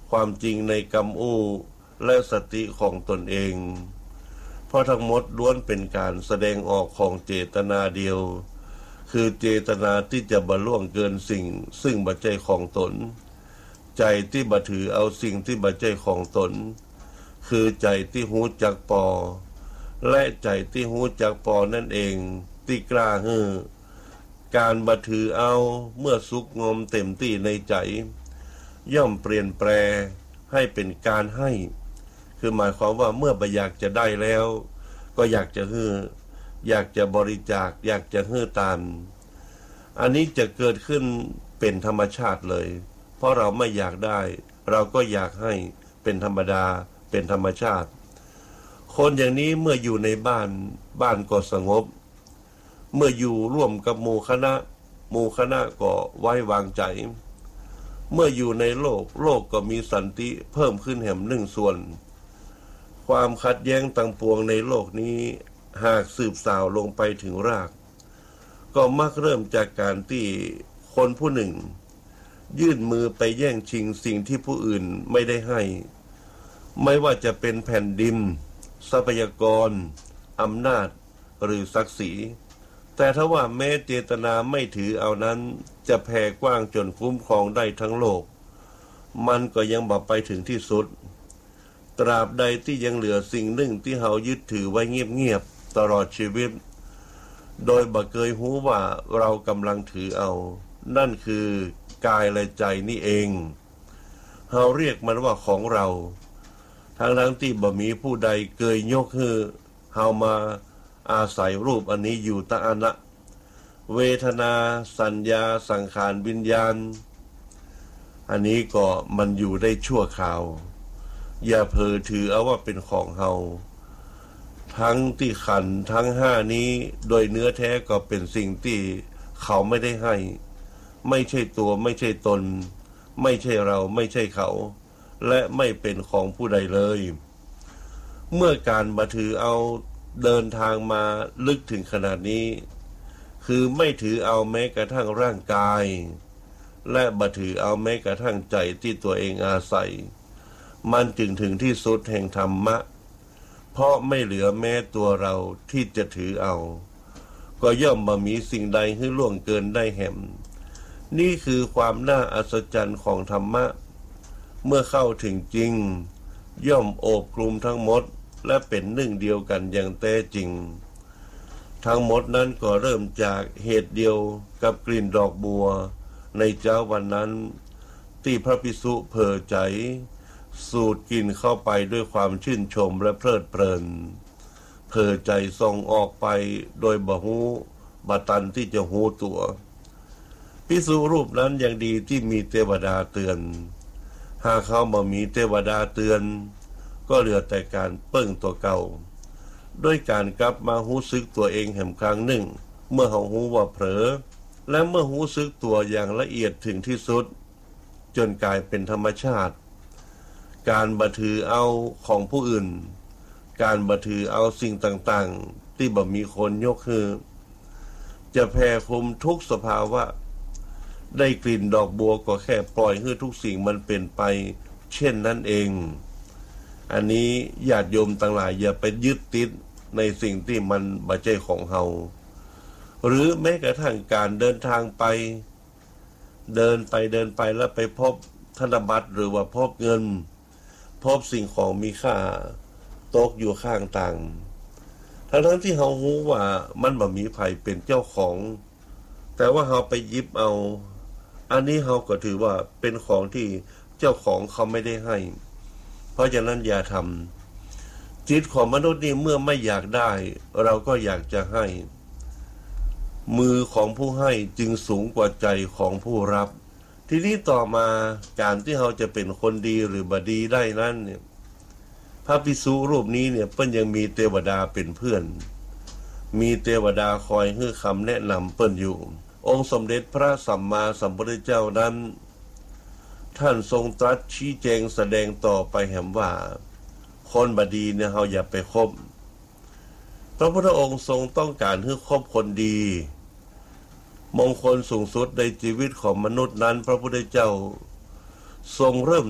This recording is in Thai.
ความจริงในกรรมอู้และสติของตนเองเพราะทั้งหมดล้วนเป็นการแสดงออกของเจตนาเดียวคือเจตนาที่จะบ่ล่วงเกินสิ่งซึ่งบ่ใช่ของตนใจที่บ่ถือเอาสิ่งที่บ่ใช่ของตนคือใจที่หูจักปอและใจที่หูจักปอนั่นเองที่กล้าฮือการบ่ถือเอาเมื่อสุขงมเต็มที่ในใจย่อมเปลี่ยนแปลให้เป็นการให้คือหมายความว่าเมื่อบ่อยากจะได้แล้วก็อยากจะฮืออยากจะบริจาคอยากจะฮือตามอันนี้จะเกิดขึ้นเป็นธรรมชาติเลยเพราะเราไม่อยากได้เราก็อยากให้เป็นธรรมดาเป็นธรรมชาติคนอย่างนี้เมื่ออยู่ในบ้านก็สงบเมื่ออยู่ร่วมกับหมู่คณะก็ไว้วางใจเมื่ออยู่ในโลกก็มีสันติเพิ่มขึ้นแห่งหนึ่งส่วนความขัดแย้งต่างปวงในโลกนี้หากสืบสาวลงไปถึงรากก็มักเริ่มจากการที่คนผู้หนึ่งยื่นมือไปแย่งชิงสิ่งที่ผู้อื่นไม่ได้ให้ไม่ว่าจะเป็นแผ่นดินทรัพยากรอำนาจหรือศักดิ์ศรีแต่ถ้าว่าแม้เจตนาไม่ถือเอานั้นจะแผ่กว้างจนคุ้มครองได้ทั้งโลกมันก็ยังบ่ไปถึงที่สุดตราบใดที่ยังเหลือสิ่งหนึ่งที่เฮายึดถือไว้เงียบๆตลอดชีวิตโดยบ่เคยรู้ว่าเรากำลังถือเอานั่นคือกายและใจนี่เองเฮาเรียกมันว่าของเราทั้งที่บ่มีผู้ใดเคยยกให้เฮามาอาศัยรูปอันนี้อยู่ตะอานะเวทนาสัญญาสังขารวิญญาณอันนี้ก็มันอยู่ได้ชั่วคราวอย่าเผลอถือเอาว่าเป็นของเฮาทั้งที่ขันธ์ทั้งห้านี้โดยเนื้อแท้ก็เป็นสิ่งที่เขาไม่ได้ให้ไม่ใช่ตัวไม่ใช่ตนไม่ใช่เราไม่ใช่เขาและไม่เป็นของผู้ใดเลยเมื่อการบ่ถือเอาเดินทางมาลึกถึงขนาดนี้คือไม่ถือเอาแม้กระทั่งร่างกายและบ่ถือเอาแม้กระทั่งใจที่ตัวเองอาศัยมันจึงถึงที่สุดแห่งธรรมะเพราะไม่เหลือแม้ตัวเราที่จะถือเอาก็ย่อมบ่มีสิ่งใดให้ล่วงเกินได้แห่งนี่คือความน่าอัศจรรย์ของธรรมะเมื่อเข้าถึงจริงย่อมโอบคลุมทั้งหมดและเป็นหนึ่งเดียวกันอย่างแท้จริงทั้งหมดนั้นก็เริ่มจากเหตุเดียวกับกลิ่นดอกบัวในเช้าวันนั้นที่พระภิกษุเผลอใจสูดกลิ่นเข้าไปด้วยความชื่นชมและเพลิดเพลินเผลอใจส่งออกไปโดยบ่ฮู้บ่ตันที่จะฮู้ตัวภิกษุรูปนั้นยังดีที่มีเทวดาเตือนหากเขาบ่มีเทวดาเตือนก็เหลือแต่การเปิ้งตัวเก่าด้วยการกลับมารู้สึกตัวเองแห่งครั้งหนึ่งเมื่อเขารู้ว่าเผลอและเมื่อรู้สึกตัวอย่างละเอียดถึงที่สุดจนกลายเป็นธรรมชาติการบ่ถือเอาของผู้อื่นการบ่ถือเอาสิ่งต่างๆที่บ่มีคนยกคือจะแผ่คลุมทุกสภาวะได้กลิ่นดอกบัวก็แค่ปล่อยให้ทุกสิ่งมันเป็นไปเช่นนั้นเองอันนี้ญาติโยมทั้งหลายอย่าไปยึดติดในสิ่งที่มันบ่ใช่ของเฮาหรือแม้กระทั่งการเดินทางไปเดินไปแล้วไปพบธนบัตรหรือว่าพบเงินพบสิ่งของมีค่าตกอยู่ข้างต่างทั้งที่เฮารู้ว่ามันบ่มีไผเป็นเจ้าของแต่ว่าเฮาไปหยิบเอาอันนี้เฮาก็ถือว่าเป็นของที่เจ้าของเขาไม่ได้ให้เพราะฉะนั้นอย่าทำจิตของมนุษย์นี่เมื่อไม่อยากได้เราก็อยากจะให้มือของผู้ให้จึงสูงกว่าใจของผู้รับทีนี้ต่อมาการที่เราจะเป็นคนดีหรือบ่ดีได้นั้นเนี่ยพระภิกษุรูปนี้เนี่ยเพิ่นยังมีเทวดาเป็นเพื่อนมีเทวดาคอยให้คำแนะนำเพิ่นอยู่องค์สมเด็จพระสัมมาสัมพุทธเจ้านั้นท่านทรงตรัสชี้แจงแสดงต่อไปแห่งว่าคนบ่ดีเนี่ยเราอย่าไปคบพระพุทธองค์ทรงต้องการให้คบคนดีมงคลสูงสุดในชีวิตของมนุษย์นั้นพระพุทธเจ้าทรงเริ่ม